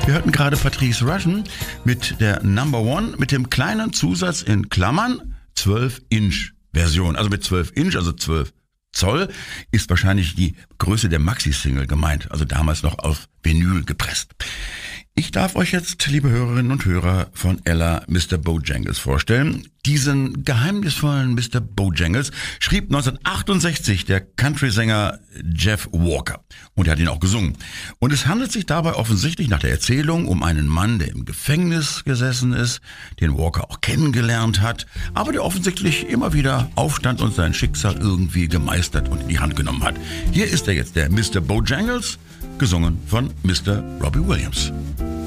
Wir hörten gerade Patrice Rushen mit der Number One mit dem kleinen Zusatz in Klammern 12-Inch-Version. Also mit 12 Inch, also 12 Zoll, ist wahrscheinlich die Größe der Maxi-Single gemeint. Also damals noch auf Vinyl gepresst. Ich darf euch jetzt, liebe Hörerinnen und Hörer, von Ella Mr. Bojangles vorstellen. Diesen geheimnisvollen Mr. Bojangles schrieb 1968 der Country-Sänger Jeff Walker. Und er hat ihn auch gesungen. Und es handelt sich dabei offensichtlich nach der Erzählung um einen Mann, der im Gefängnis gesessen ist, den Walker auch kennengelernt hat, aber der offensichtlich immer wieder aufstand und sein Schicksal irgendwie gemeistert und in die Hand genommen hat. Hier ist er jetzt, der Mr. Bojangles, gesungen von Mr. Robbie Williams.